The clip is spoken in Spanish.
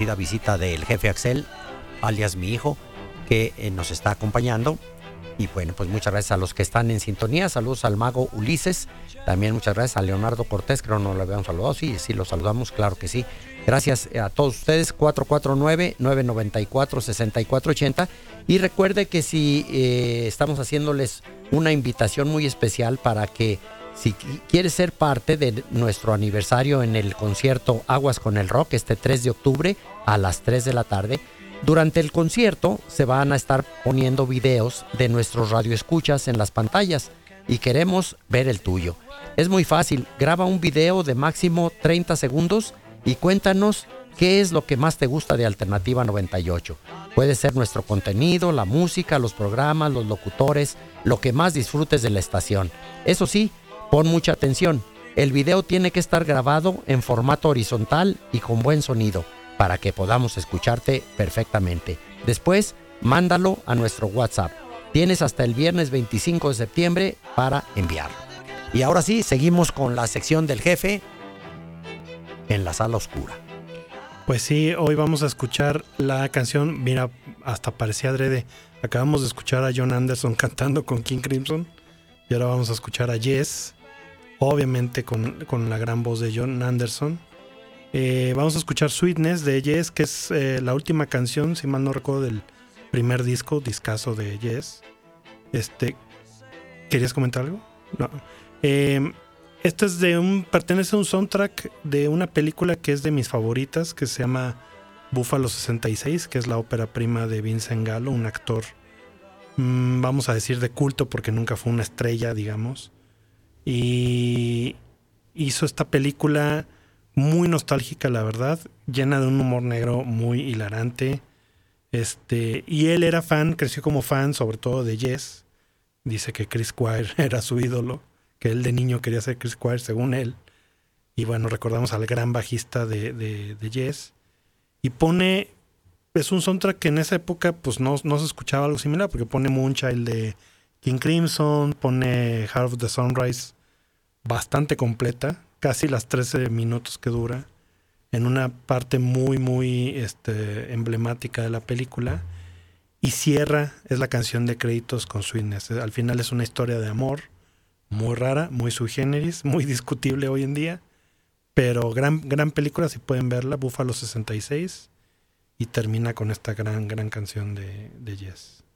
visita del jefe Axel, alias mi hijo, que nos está acompañando. Y bueno, pues muchas gracias a los que están en sintonía. Saludos al mago Ulises. También muchas gracias a Leonardo Cortés, creo no lo habíamos saludado. Sí, lo saludamos, claro que sí. Gracias a todos ustedes, 449-994-6480. Y recuerde que si estamos haciéndoles una invitación muy especial para que si quieres ser parte de nuestro aniversario en el concierto Aguas con el Rock, este 3 de octubre a las 3 de la tarde, durante el concierto se van a estar poniendo videos de nuestros radioescuchas en las pantallas y queremos ver el tuyo. Es muy fácil, graba un video de máximo 30 segundos y cuéntanos qué es lo que más te gusta de Alternativa 98. Puede ser nuestro contenido, la música, los programas, los locutores, lo que más disfrutes de la estación. Eso sí, pon mucha atención. El video tiene que estar grabado en formato horizontal y con buen sonido para que podamos escucharte perfectamente. Después, mándalo a nuestro WhatsApp. Tienes hasta el viernes 25 de septiembre para enviarlo. Y ahora sí, seguimos con la sección del jefe en la sala oscura. Pues sí, hoy vamos a escuchar la canción, mira, hasta parecía adrede. Acabamos de escuchar a Jon Anderson cantando con King Crimson y ahora vamos a escuchar a Yes, obviamente con la gran voz de Jon Anderson. Vamos a escuchar Sweetness de Yes, que es la última canción, si mal no recuerdo, del primer discazo de Yes. ¿Querías comentar algo? No. Esto es pertenece a un soundtrack de una película que es de mis favoritas, que se llama Búfalo 66, que es la ópera prima de Vincent Gallo, un actor, vamos a decir de culto, porque nunca fue una estrella, digamos. Y hizo esta película muy nostálgica, la verdad, llena de un humor negro muy hilarante. Y él era fan, creció como fan, sobre todo de Yes. Dice que Chris Squire era su ídolo, que él de niño quería ser Chris Squire, según él. Y bueno, recordamos al gran bajista de Yes. Y es un soundtrack que en esa época pues no se escuchaba algo similar, porque pone Moonchild de King Crimson, pone Heart of the Sunrise, bastante completa, casi las 13 minutos que dura, en una parte muy, muy emblemática de la película. Y cierra, es la canción de créditos con Sweetness. Al final es una historia de amor muy rara, muy sui generis, muy discutible hoy en día, pero gran película, si pueden verla, Búfalo 66, y termina con esta gran canción de Yes.